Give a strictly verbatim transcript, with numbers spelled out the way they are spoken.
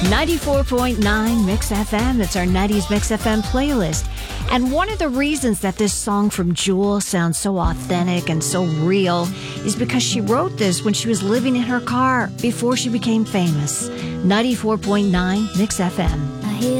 ninety-four point nine Mix F M. It's our nineties Mix F M playlist. And one of the reasons that this song from Jewel sounds so authentic and so real is because she wrote this when she was living in her car before she became famous. ninety-four point nine Mix F M.